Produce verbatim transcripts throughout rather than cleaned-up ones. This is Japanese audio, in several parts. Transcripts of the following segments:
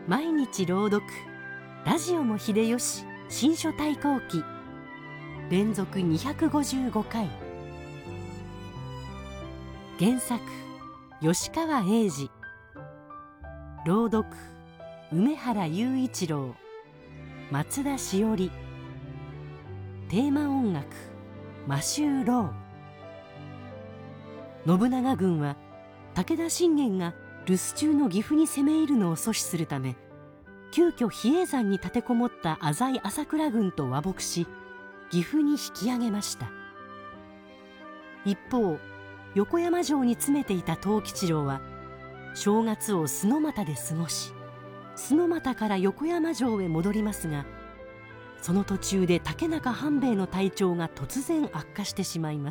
毎日朗読ラジオも秀吉新書対抗記連続にひゃくごじゅうごかい。原作吉川英治、朗読梅原雄一郎、松田しおり。テーマ音楽マシュー・ロー。信長軍は武田信玄が留守中の岐阜に攻め入るのを阻止するため、急遽比叡山に立てこもった浅井朝倉軍と和睦し、岐阜に引き上げました。一方、横山城に詰めていた藤吉郎は正月を洲又で過ごし、洲又から横山城へ戻りますが、その途中で竹中半兵衛の体調が突然悪化してしまいます。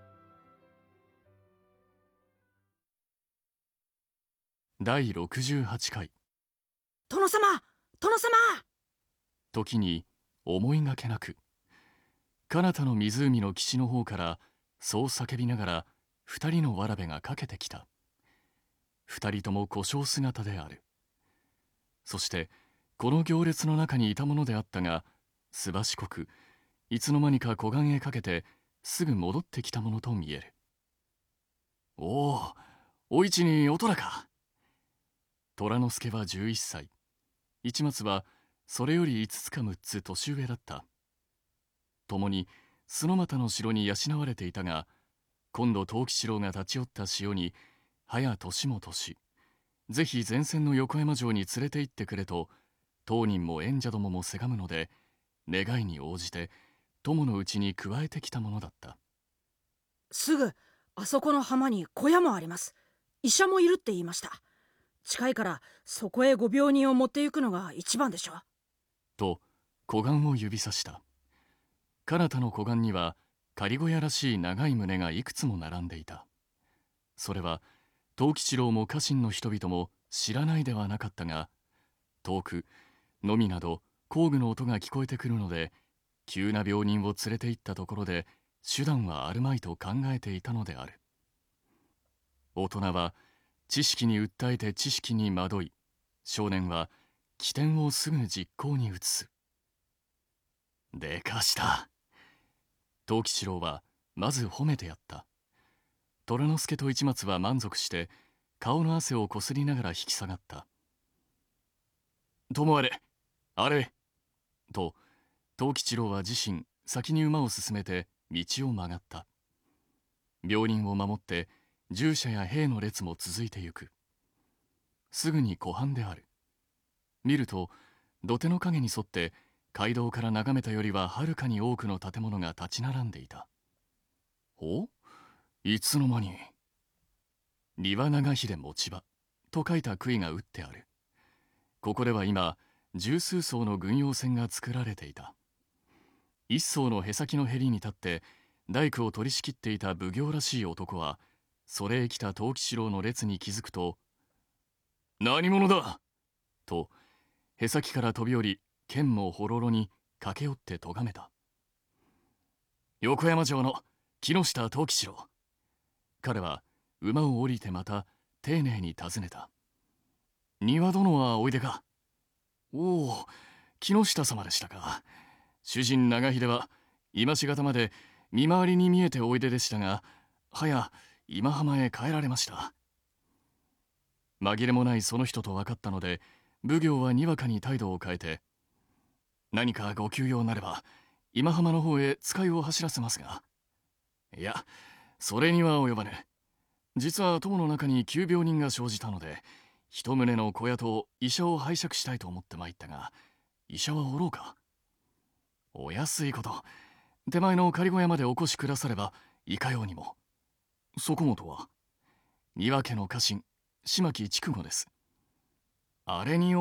だいろくじゅうはちかい。 殿様、殿様。 時に思いがけなく彼方の湖の岸の方からそう叫びながら二人のわらべがかけてきた。二人とも小姓姿である。そしてこの行列の中にいたものであったが、すばしこくいつの間にか湖岸へかけてすぐ戻ってきたものと見える。おお、お市にお虎か。虎之助はじゅういっさい、市松はそれよりいつつかむっつ年上だった。共に洲又の城に養われていたが、今度藤吉郎が立ち寄った潮に早年も年、ぜひ前線の横山城に連れて行ってくれと当人も縁者どももせがむので、願いに応じて友のうちに加えてきたものだった。 すぐあそこの浜に小屋もあります。医者もいるって言いました。近いからそこへご病人を持って行くのが一番でしょう。 と湖岸を指さした。彼方の湖岸には仮小屋らしい長い棟がいくつも並んでいた。それは藤吉郎も家臣の人々も知らないではなかったが、遠くのみなど工具の音が聞こえてくるので、急な病人を連れて行ったところで手段はあるまいと考えていたのである。大人は知識に訴えて知識に惑い、少年は機転をすぐ実行に移す。でかした。藤吉郎はまず褒めてやった。虎之助と市松は満足して顔の汗をこすりながら引き下がった。ともあれ、あれと藤吉郎は自身先に馬を進めて道を曲がった。病人を守って従者や兵の列も続いてゆく。すぐに湖畔である。見ると土手の影に沿って街道から眺めたよりははるかに多くの建物が立ち並んでいた。お？いつの間に。庭長秀持ち場と書いた杭が打ってある。ここでは今十数艘の軍用船が作られていた。一艘のへさきのへりに立って大工を取り仕切っていた奉行らしい男は、それへ来た藤吉郎の列に気づくと、何者だとへさきから飛び降り、剣もほろろに駆け寄ってとがめた。横山城の木下藤吉郎。彼は馬を降りてまた丁寧に尋ねた。庭殿はおいでか。おお、木下様でしたか。主人長秀は今しがたまで見回りに見えておいででしたが、はや今浜へ帰られました。紛れもないその人と分かったので、奉行はにわかに態度を変えて、何かご急用なれば今浜の方へ使いを走らせますが。いや、それには及ばぬ。実は友の中に急病人が生じたので、一棟の小屋と医者を拝借したいと思って参ったが、医者はおろうか。お安いこと、手前の仮小屋までお越しくださればいかようにも。そこもとは庭家の家臣島木筑後です。あれに